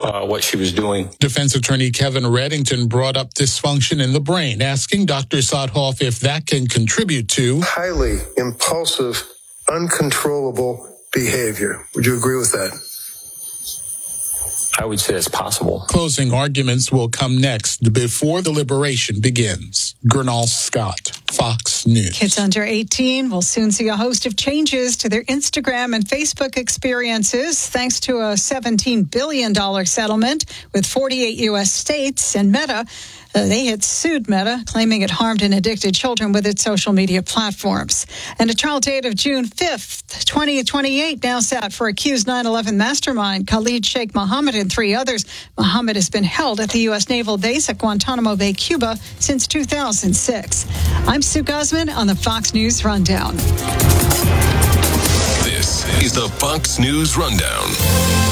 what she was doing. Defense attorney Kevin Reddington brought up dysfunction in the brain, asking Dr. Sothoff if that can contribute to highly impulsive, uncontrollable behavior. Would you agree with that? I would say it's possible. Closing arguments will come next before the liberation begins. Gernal Scott, Fox News. Kids under 18 will soon see a host of changes to their Instagram and Facebook experiences thanks to a $17 billion settlement with 48 U.S. states and Meta. They had sued Meta, claiming it harmed and addicted children with its social media platforms. And a trial date of June 5th, 2028 now set for accused 9/11 mastermind Khalid Sheikh Mohammed and 3 others. Mohammed has been held at the U.S. Naval Base at Guantanamo Bay, Cuba, since 2006. I'm Sue Guzman on the Fox News Rundown. This is the Fox News Rundown.